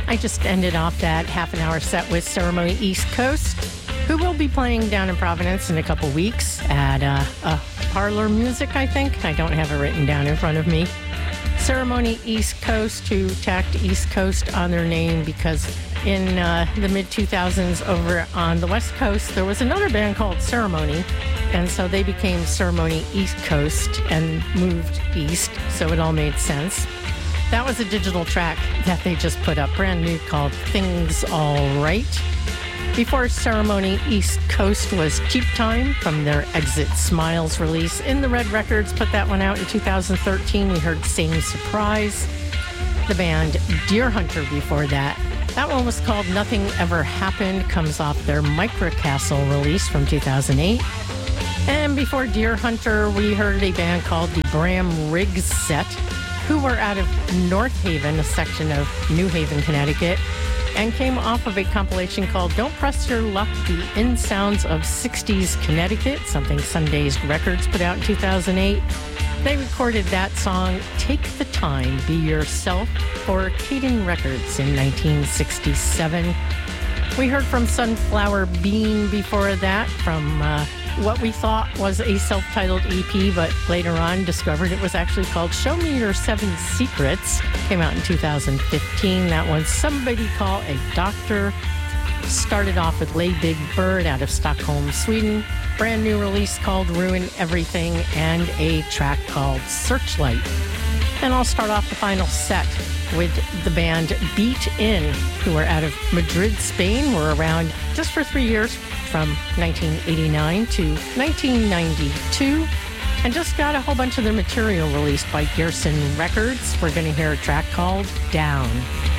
I just ended off that half-an-hour set with Ceremony East Coast, who will be playing down in Providence in a couple weeks at Parlor Music, I think. I don't have it written down in front of me. Ceremony East Coast, who tacked East Coast on their name because in the mid-2000s over on the West Coast, there was another band called Ceremony, and so they became Ceremony East Coast and moved east, so it all made sense. That was a digital track that they just put up, brand new, called Things All Right. Before Ceremony East Coast was Cheap Time from their Exit Smiles release. In the Red Records put that one out in 2013. We heard Same Surprise. The band Deer Hunter before that. That one was called Nothing Ever Happened, comes off their Microcastle release from 2008. And before Deer Hunter, we heard a band called the Bram Riggs Set, who were out of North Haven, a section of New Haven, Connecticut, and came off of a compilation called Don't Press Your Luck, The In Sounds of 60s Connecticut, something Sundays Records put out in 2008. They recorded that song, Take the Time, Be Yourself, for Caden Records in 1967. We heard from Sunflower Bean before that, from what we thought was a self-titled EP, but later on discovered it was actually called Show Me Your 7 Secrets. Came out in 2015. That one, Somebody Call a Doctor. Started off with Lay Big Bird out of Stockholm, Sweden. Brand new release called Ruin Everything, and a track called Searchlight. And I'll start off the final set with the band Beat In, who are out of Madrid, Spain. Were around just for 3 years, from 1989 to 1992, and just got a whole bunch of their material released by Gerson Records. We're going to hear a track called Down.